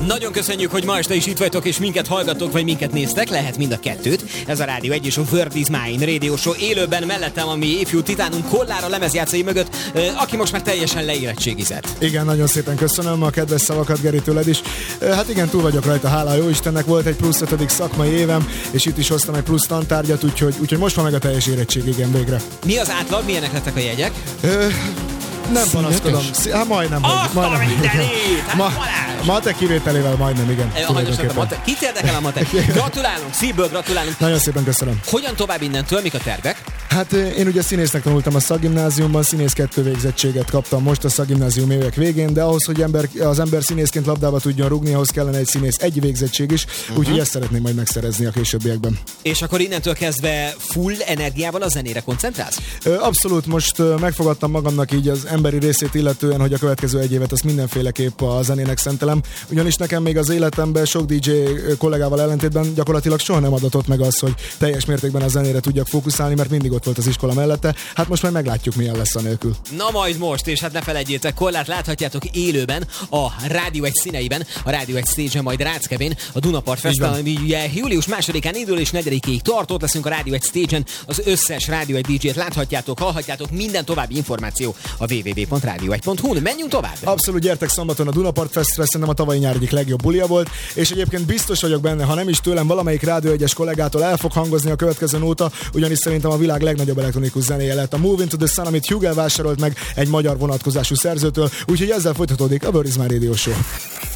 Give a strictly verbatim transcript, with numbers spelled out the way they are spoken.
Nagyon köszönjük, hogy ma este is itt vagytok, és minket hallgatok, vagy minket néztek, lehet mind a kettőt. Ez a Rádió egy és a Word is Mine Radio Show élőben, mellettem a mi ifjú titánunk Kollára lemezjátszai mögött, aki most már teljesen leérettségizett. Igen, nagyon szépen köszönöm a kedves szavakat, Geri, tőled is. Hát igen, túl vagyok rajta, hála jó Istennek, volt egy plusz ötödik szakmai évem, és itt is hoztam egy plusz tantárgyat, úgyhogy, úgyhogy most van meg a teljes érettség, igen, végre. Mi az átlag, milyenek lettek a jegyek? Ö, nem panaszkodom. Hát majdnem. Azt a mindenit! Ma, matek kivételével majdnem, igen. Mate- Kit érdekel a matek? Gratulálunk, szívből gratulálunk. Nagyon szépen köszönöm. Hogyan tovább innentől, mik a tervek? Hát én ugye színésznek tanultam a szakgimnáziumban, színész kettő végzettséget kaptam most a szakgimnázium évek végén, de ahhoz, hogy ember, az ember színészként labdába tudjon rugni, ahhoz kellene egy színész egy végzettség is, uh-huh. Úgyhogy ezt szeretném majd megszerezni a későbbiekben. És akkor innentől kezdve full energiával a zenére koncentrálsz? Abszolút, most megfogadtam magamnak így az emberi részét illetően, hogy a következő egy évet azt mindenféleképp a zenének szentelem, ugyanis nekem még az életemben sok dé dzsé kollégával ellentétben gyakorlatilag soha nem adatott meg az, hogy teljes mértékben a zenére tudjak fókuszálni, mert mindig ott volt az iskola mellette. Hát most már meglátjuk, milyen lesz a nélkül. Na majd most, és hát ne felejtjétek, Kollát láthatjátok élőben a Rádió egy színeiben, a Rádió egy stage-en, majd Ráckevén, a Dunapart Fesztivál, ami ugye július másodikán indul és negyedikéig tart, ott leszünk a Rádió egy stage-en, az összes Rádió egy dé dzsét láthatjátok, hallhatjátok, minden további információ a double-u double-u double-u pont rádió egy pont hu-n. Menjünk tovább! Abszolút, gyertek szombaton a Dunapart Festre, szerintem a tavalyi nyár egyik legjobb bulia volt, és egyébként biztos vagyok benne, ha nem is tőlem, valamelyik Rádió egyes kollégától el fog hangozni a következő nóta, ugyanis szerintem a világ legnagyobb elektronikus zenéje lett a Move Into The Sun, amit Hugel vásárolt meg egy magyar vonatkozású szerzőtől, úgyhogy ezzel folytatódik a Word is Mine Radio Show.